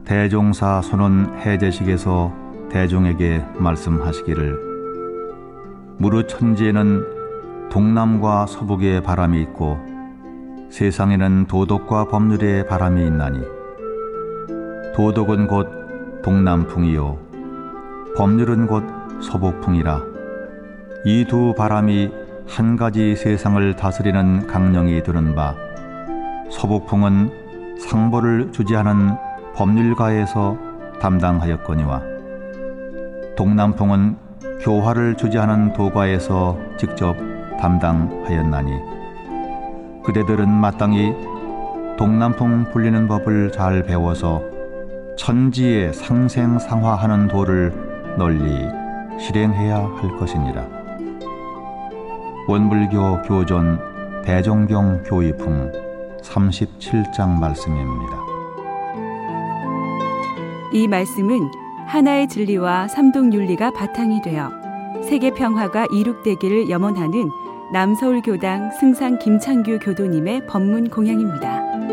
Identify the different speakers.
Speaker 1: 대종사 손은 해제식에서 대종에게 말씀하시기를 무릇 천지에는 동남과 서북의 바람이 있고 세상에는 도덕과 법률의 바람이 있나니 도덕은 곧 동남풍이요 법률은 곧 서북풍이라. 이 두 바람이 한 가지 세상을 다스리는 강령이 드는 바 서북풍은 상보를 주지하는 법률가에서 담당하였거니와 동남풍은 교화를 주지하는 도가에서 직접 담당하였나니 그대들은 마땅히 동남풍 불리는 법을 잘 배워서 천지에 상생상화하는 도를 널리 실행해야 할 것이니라. 원불교 교존 대종경 교의품 37장 말씀입니다.
Speaker 2: 이 말씀은 하나의 진리와 삼동윤리가 바탕이 되어 세계 평화가 이룩되기를 염원하는 남서울교당 승상 김창규 교도님의 법문 공양입니다.